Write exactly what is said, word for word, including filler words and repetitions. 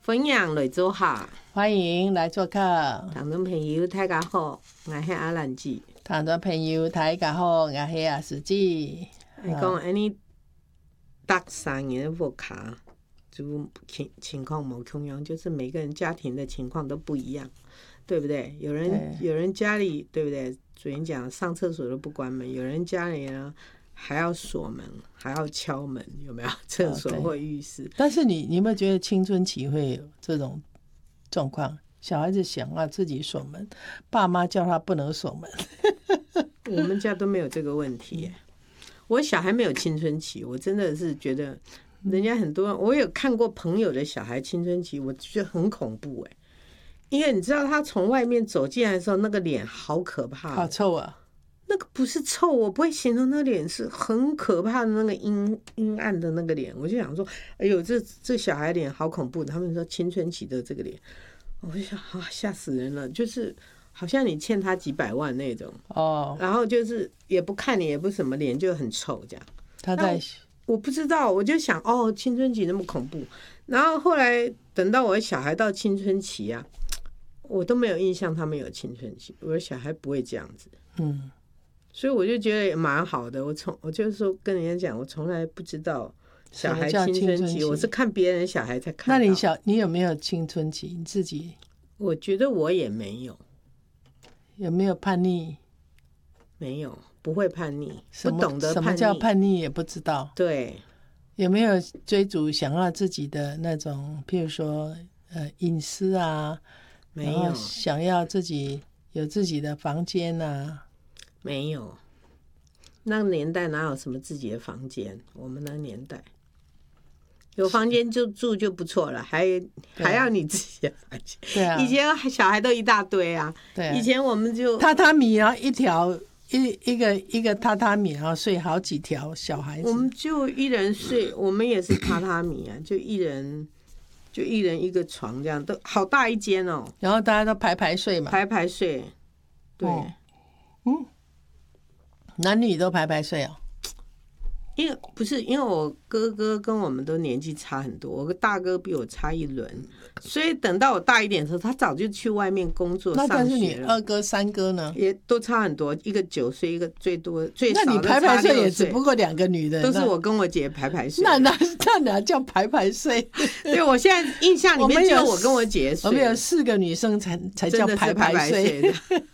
分享来做客， 欢迎来做客。 听众朋友大家好，我是阿兰姐。 听众朋友大家好，我是阿司姐。 你讲安尼，搭三年无卡，就情情况无同样，就是每个人家庭的情况都不一样，对不对？有人有人家里对不对？昨天讲上厕所都不关门，有人家里呢还要锁门，还要敲门，有没有？厕所或浴室。 但是你你有没有觉得青春期会有这种状况？小孩子想要自己锁门，爸妈叫他不能锁门。 我们家都没有这个问题耶。我小孩没有青春期，我真的是觉得人家很多，我有看过朋友的小孩青春期，我觉得很恐怖哎。因为你知道他从外面走进来的时候，那个脸好可怕， 好臭啊！ 那个不是臭，我不会形容那脸是很可怕的那个阴阴暗的那个脸。我就想说，哎呦，这这小孩脸好恐怖。他们说青春期的这个脸，我就想啊，吓死人了，就是好像你欠他几百万那种哦。然后就是也不看你，也不什么，脸就很臭这样。 他在我不知道，我就想哦，青春期那么恐怖。然后后来等到我的小孩到青春期啊。我都没有印象他们有青春期，我的小孩不会这样子，嗯，所以我就觉得也蛮好的。我从我就是说跟人家讲，我从来不知道小孩青春期，我是看别人小孩才看到。 那你小你有没有青春期？你自己？ 我觉得我也没有。 有没有叛逆？ 没有，不会叛逆，不懂得叛逆。 什么叫叛逆也不知道。 对， 有没有追逐想要自己的那种，譬如说呃隐私啊？ 没有， 想要自己有自己的房间啊？ 没有，那个年代哪有什么自己的房间？我们那个年代有房间就住就不错了，还还要你自己的房间。 对啊， 以前小孩都一大堆啊。对啊，以前我们就榻榻米，然后一条一一个一个榻榻米，然后睡好几条小孩子。 我们就一人睡，我们也是榻榻米啊，就一人。就一人一个床，这样都好大一间哦。 然后大家都排排睡嘛， 排排睡，对， 嗯，男女都排排睡哦。 因为不是因为我哥哥跟我们都年纪差很多，我大哥比我差一轮，所以等到我大一点的时候，他早就去外面工作上学了。 那但是你二哥三哥呢？ 也都差很多，一个九岁，一个最多最少的差六岁。 那你排排睡也只不过两个女的， 都是我跟我姐排排睡。 那那那哪叫排排睡？ 对，我现在印象里面只有我跟我姐睡。 我们有四个女生才才叫排排睡。